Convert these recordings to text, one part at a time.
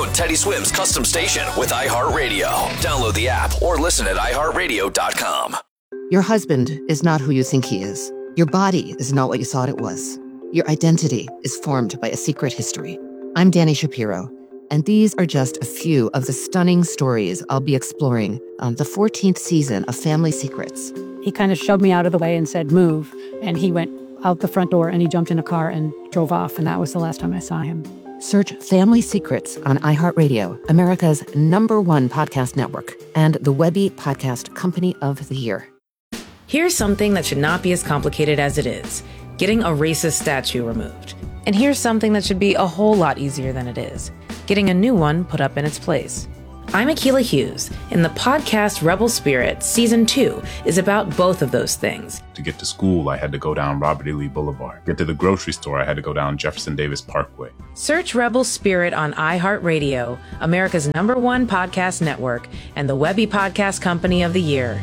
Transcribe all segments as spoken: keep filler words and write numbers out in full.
own Teddy Swims custom station with iHeartRadio. Download the app or listen at i heart radio dot com. Your husband is not who you think he is. Your body is not what you thought it was. Your identity is formed by a secret history. I'm Dani Shapiro, and these are just a few of the stunning stories I'll be exploring on the fourteenth season of Family Secrets. He kind of shoved me out of the way and said, move. And he went out the front door and he jumped in a car and drove off. And that was the last time I saw him. Search Family Secrets on iHeartRadio, America's number one podcast network, and the Webby Podcast Company of the Year. Here's something that should not be as complicated as it is: getting a racist statue removed. And here's something that should be a whole lot easier than it is: getting a new one put up in its place. I'm Akilah Hughes, and the podcast Rebel Spirit Season two is about both of those things. To get to school, I had to go down Robert E. Lee Boulevard. Get to the grocery store, I had to go down Jefferson Davis Parkway. Search Rebel Spirit on iHeartRadio, America's number one podcast network, and the Webby Podcast Company of the Year.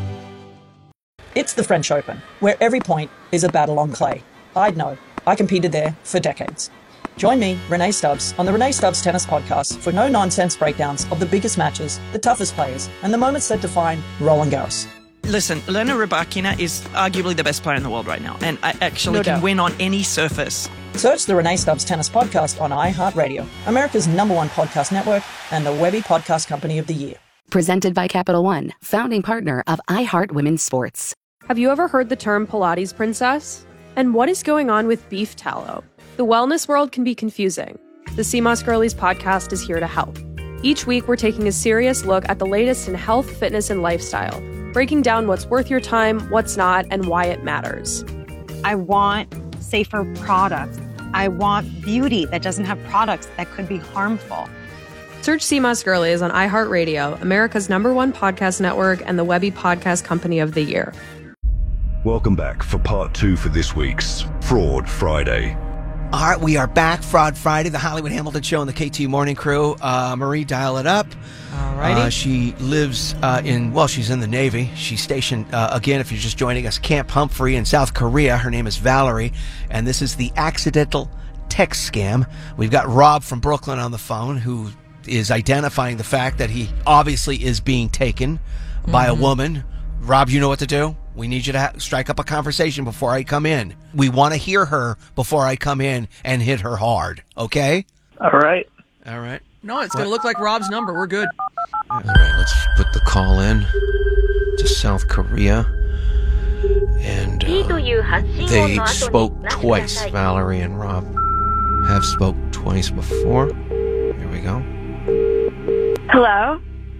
It's the French Open, where every point is a battle on clay. I'd know. I competed there for decades. Join me, Renee Stubbs, on the Renee Stubbs Tennis Podcast for no-nonsense breakdowns of the biggest matches, the toughest players, and the moments that define Roland Garros. Listen, Elena Rybakina is arguably the best player in the world right now, and I actually No can doubt. win on any surface. Search the Renee Stubbs Tennis Podcast on iHeartRadio, America's number one podcast network, and the Webby Podcast Company of the Year. Presented by Capital One, founding partner of iHeart Women's Sports. Have you ever heard the term Pilates princess? And what is going on with beef tallow? The wellness world can be confusing. The C M O S Girlies podcast is here to help. Each week, we're taking a serious look at the latest in health, fitness, and lifestyle, breaking down what's worth your time, what's not, and why it matters. I want safer products. I want beauty that doesn't have products that could be harmful. Search C M O S Girlies on iHeartRadio, America's number one podcast network, and the Webby Podcast Company of the Year. Welcome back for part two for this week's Fraud Friday. All right, we are back. Fraud Friday, the Hollywood Hamilton Show and the K T Morning Crew. Uh, Marie, dial it up. All righty. Uh, she lives uh, in, well, she's in the Navy. She's stationed, uh, again, if you're just joining us, Camp Humphrey in South Korea. Her name is Valerie, and this is the accidental text scam. We've got Rob from Brooklyn on the phone, who is identifying the fact that he obviously is being taken mm-hmm. by a woman. Rob, you know what to do? We need you to ha- strike up a conversation before I come in. We want to hear her before I come in and hit her hard, okay? All right. All right. No, it's going to look like Rob's number. We're good. All right, let's put the call in to South Korea. And uh, they spoke twice. Valerie and Rob have spoke twice before. Here we go. Hello?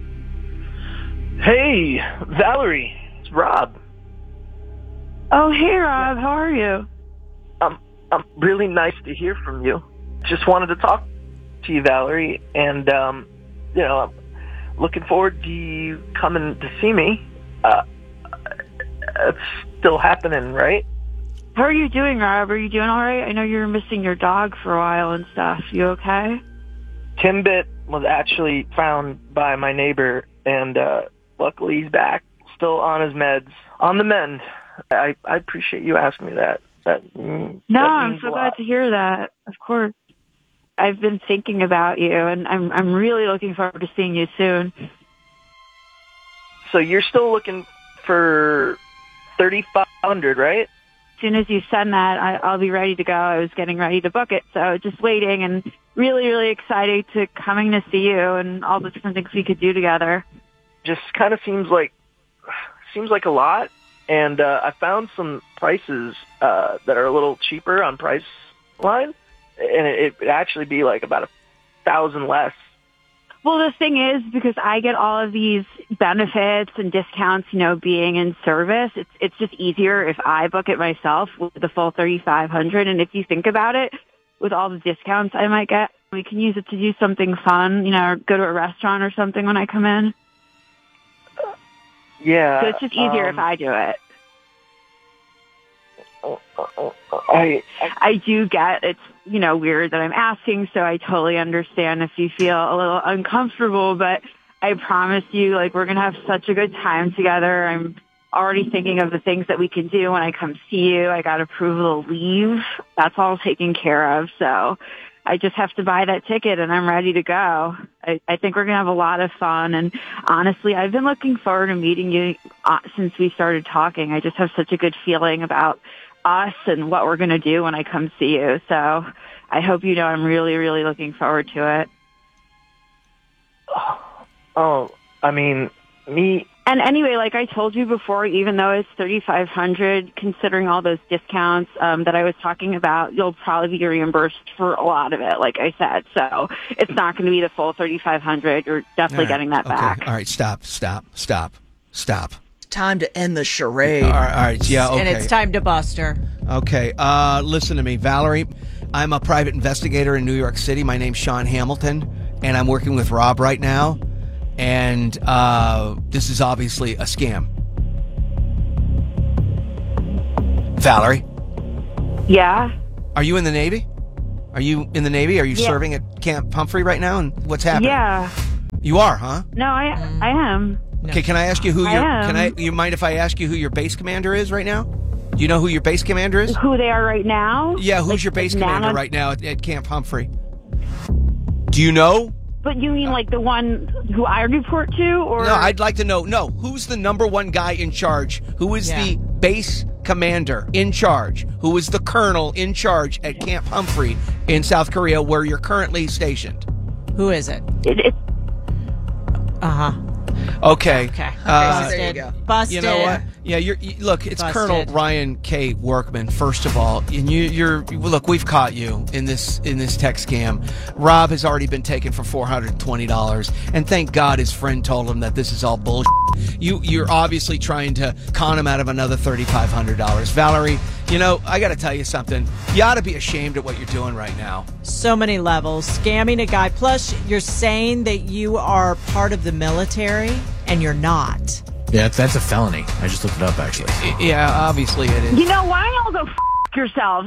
Hey, Valerie. It's Rob. Oh, hey, Rob. How are you? Um, um, really nice to hear from you. Just wanted to talk to you, Valerie, and, um, you know, I'm looking forward to you coming to see me. Uh, it's still happening, right? How are you doing, Rob? Are you doing all right? I know you were missing your dog for a while and stuff. You okay? Timbit was actually found by my neighbor, and uh, luckily he's back, still on his meds, on the mend. I, I appreciate you asking me that. That mm, no, that I'm so glad to hear that. Of course, I've been thinking about you, and I'm I'm really looking forward to seeing you soon. So you're still looking for thirty-five hundred, right? As soon as you send that, I, I'll be ready to go. I was getting ready to book it, so just waiting, and really, really excited to coming to see you and all the different things we could do together. Just kind of seems like seems like a lot. And uh, I found some prices uh, that are a little cheaper on Priceline, and it would actually be like about a thousand less. Well, the thing is, because I get all of these benefits and discounts, you know, being in service, it's it's just easier if I book it myself with the full thirty-five hundred. And if you think about it, with all the discounts I might get, we can use it to do something fun, you know, or go to a restaurant or something when I come in. Yeah. So it's just easier um, if I do it. I, I I do get it's, you know, weird that I'm asking, so I totally understand if you feel a little uncomfortable, but I promise you, like, we're going to have such a good time together. I'm already thinking of the things that we can do when I come see you. I got approval to leave. That's all taken care of, so I just have to buy that ticket and I'm ready to go. I, I think we're going to have a lot of fun. And honestly, I've been looking forward to meeting you uh, since we started talking. I just have such a good feeling about us and what we're going to do when I come see you. So I hope you know I'm really, really looking forward to it. Oh, I mean, me... And anyway, like I told you before, even though it's thirty-five hundred dollars, considering all those discounts um, that I was talking about, you'll probably be reimbursed for a lot of it, like I said. So it's not going to be the full thirty-five hundred dollars. You're definitely right. getting that okay. back. All right, stop, stop, stop, stop. Time to end the charade. All right, all right. Yeah, okay. And it's time to bust her. Okay, uh, listen to me, Valerie. I'm a private investigator in New York City. My name's Sean Hamilton, and I'm working with Rob right now. And uh, this is obviously a scam. Valerie? Yeah? Are you in the Navy? Are you in the Navy? Are you yeah. serving at Camp Humphrey right now? And what's happening? Yeah. You are, huh? No, I I am. Okay, can I ask you who I your am. can I you mind if I ask you who your base commander is right now? Do you know who your base commander is? Who they are right now? Yeah, who's like, your base like commander now? right now at, at Camp Humphrey? Do you know? But you mean like the one who I report to, or No, I'd like to know. No, who's the number one guy in charge? Who is Yeah. the base commander in charge? Who is the colonel in charge at Camp Humphrey in South Korea, where you're currently stationed? Who is it? It, it, Uh-huh. Okay. Okay. Uh, Busted. there you go. Busted. You know what? Yeah, you're you, look. It's Busted. Colonel Ryan K. Workman. First of all, and you, you're look. We've caught you in this in this tech scam. Rob has already been taken for four hundred twenty dollars, and thank God his friend told him that this is all bullshit. You you're obviously trying to con him out of another thirty five hundred dollars. Valerie, you know I got to tell you something. You ought to be ashamed at what you're doing right now. So many levels. Scamming a guy. Plus, you're saying that you are part of the military, and you're not. Yeah, that's, that's a felony. I just looked it up, actually. Yeah, obviously it is. you know, why don't y'all go f- yourselves?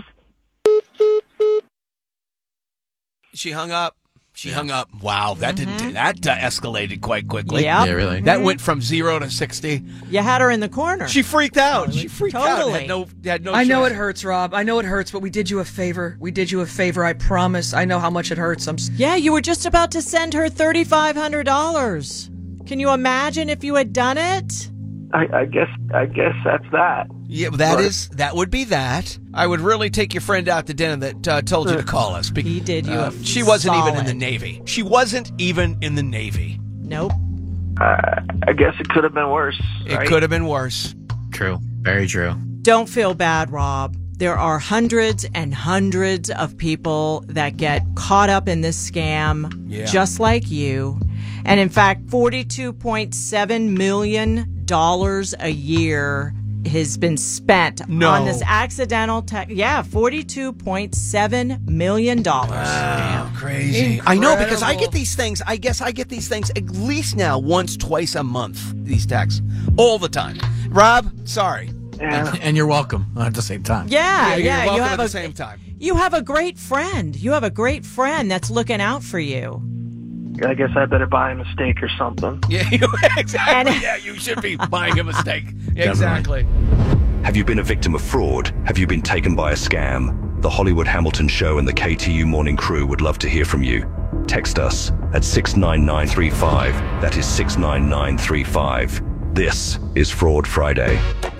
She hung up. She hung up. Wow, that didn't that uh, escalated quite quickly. Yep. Yeah, really. That went from zero to sixty. You had her in the corner. She freaked out. She freaked out. Totally. Had no, had no I know choice. it hurts, Rob. I know it hurts, but we did you a favor. We did you a favor. I promise. I know how much it hurts. I'm. s- Yeah, you were just about to send her thirty-five hundred dollars. Can you imagine if you had done it? I, I guess I guess that's that. Yeah, that Right. is that would be that. I would really take your friend out to dinner that uh, told you to call us. Be- He did you uh, a She wasn't even in the solid. Navy. She wasn't even in the Navy. Nope. Uh, I guess it could have been worse. It right? could have been worse. True. Very true. Don't feel bad, Rob. There are hundreds and hundreds of people that get caught up in this scam, Yeah. just like you. And in fact, forty-two point seven million dollars a year has been spent No. on this accidental tech. Yeah, forty-two point seven million dollars. Wow, crazy. I know, because I get these things. I guess I get these things at least now once, twice a month, these texts. All the time. Rob, sorry. Yeah. And, and you're welcome at the same time. Yeah, you're yeah, welcome you at have the a same time. You have a great friend. You have a great friend that's looking out for you. I guess I better buy him a steak or something. Yeah, you, exactly. Yeah, you should be buying a mistake. Exactly. Have you been a victim of fraud? Have you been taken by a scam? The Hollywood Hamilton Show and the K T U Morning Crew would love to hear from you. Text us at six nine nine three five. That is six nine nine three five. This is Fraud Friday.